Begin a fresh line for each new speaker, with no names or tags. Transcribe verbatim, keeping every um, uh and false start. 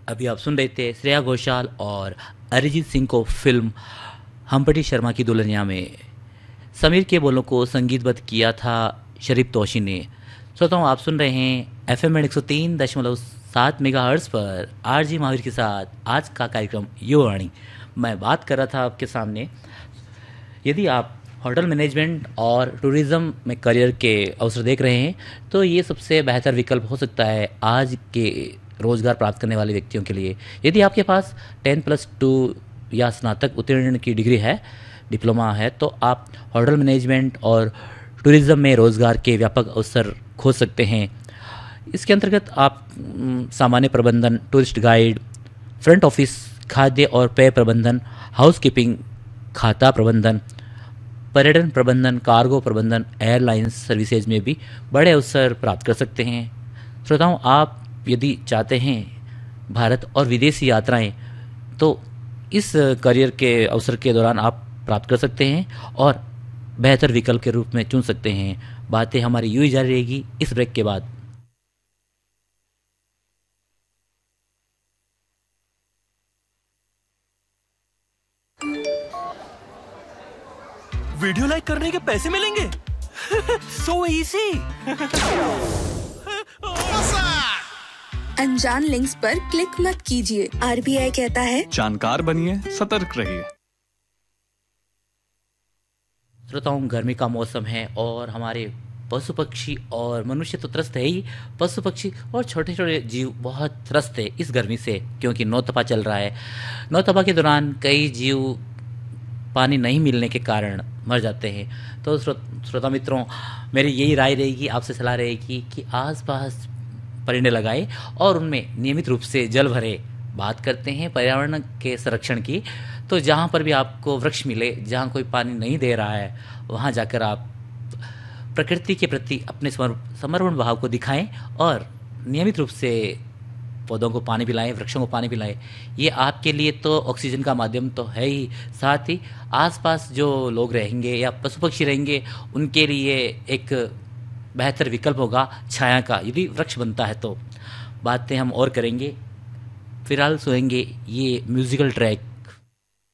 अभी आप सुन रहे थे श्रेया घोषाल और अरिजीत सिंह को फिल्म हम्पटी शर्मा की दुल्हनिया में समीर के बोलों को संगीतबद्ध किया था शरीफ तौशी ने। श्रोताओं, आप सुन रहे हैं एफ एम एक सौ तीन दशमलव सात मेगा हर्ट्स पर आर जी महावीर के साथ आज का कार्यक्रम युवाणी। मैं बात कर रहा था आपके सामने, यदि आप होटल मैनेजमेंट और टूरिज़्म में करियर के अवसर देख रहे हैं तो ये सबसे बेहतर विकल्प हो सकता है आज के रोज़गार प्राप्त करने वाले व्यक्तियों के लिए। यदि आपके पास टेन प्लस टू या स्नातक उत्तीर्ण की डिग्री है, डिप्लोमा है, तो आप होटल मैनेजमेंट और टूरिज़्म में रोज़गार के व्यापक अवसर खोज सकते हैं। इसके अंतर्गत आप सामान्य प्रबंधन, टूरिस्ट गाइड, फ्रंट ऑफिस, खाद्य और पेय प्रबंधन, हाउसकीपिंग, खाता प्रबंधन, पर्यटन प्रबंधन, कार्गो प्रबंधन, एयरलाइंस सर्विसेज में भी बड़े अवसर प्राप्त कर सकते हैं। श्रोताओं, आप यदि चाहते हैं भारत और विदेशी यात्राएं तो इस करियर के अवसर के दौरान आप प्राप्त कर सकते हैं और बेहतर विकल्प के रूप में चुन सकते हैं। बातें हमारी यूं ही जारी रहेगी इस ब्रेक के बाद।
वीडियो लाइक करने के पैसे मिलेंगे? So easy.
अनजान लिंक्स पर क्लिक मत कीजिए। आर बी आई कहता है
जानकार बनिए, सतर्क रहिए।
श्रोताओं, गर्मी का मौसम है और हमारे पशु पक्षी और मनुष्य तो त्रस्त है ही, पशु पक्षी और छोटे छोटे जीव बहुत त्रस्त है इस गर्मी से, क्योंकि नौतपा चल रहा है। नौतपा के दौरान कई जीव पानी नहीं मिलने के कारण मर जाते हैं। तो श्रोता मित्रों, मेरी यही राय रहेगी, आपसे सलाह रहेगी कि आसपास परिंदे लगाए और उनमें नियमित रूप से जल भरे। बात करते हैं पर्यावरण के संरक्षण की, तो जहाँ पर भी आपको वृक्ष मिले, जहाँ कोई पानी नहीं दे रहा है, वहाँ जाकर आप प्रकृति के प्रति अपने समर्पण भाव को दिखाएं और नियमित रूप से पौधों को पानी पिलाएं, वृक्षों को पानी पिलाएं। ये आपके लिए तो ऑक्सीजन का माध्यम तो है ही, साथ ही आसपास जो लोग रहेंगे या पशु पक्षी रहेंगे उनके लिए एक बेहतर विकल्प होगा छाया का, यदि वृक्ष बनता है तो। बातें हम और करेंगे, फिलहाल सुनेंगे ये म्यूज़िकल ट्रैक